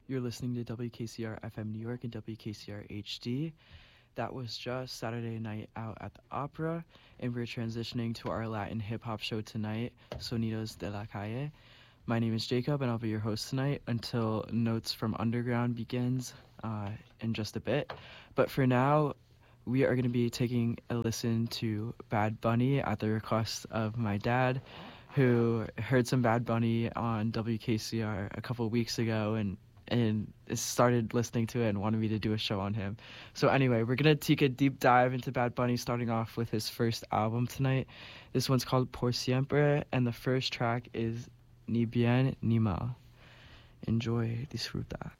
You're listening to WKCR FM New York and WKCR HD. That was just Saturday Night Out at the Opera, and we're transitioning to our Latin hip-hop show tonight, Sonidos de la Calle. My name is Jacob, and I'll be your host tonight until Notes from Underground begins in just a bit. But for now, we are going to be taking a listen to Bad Bunny at the request of my dad, who heard some Bad Bunny on WKCR a couple of weeks ago and started listening to it and wanted me to do a show on him. So anyway, we're going to take a deep dive into Bad Bunny, starting off with his first album tonight. This one's called Por Siempre, and the first track is Ni Bien Ni Mal. Enjoy, disfruta.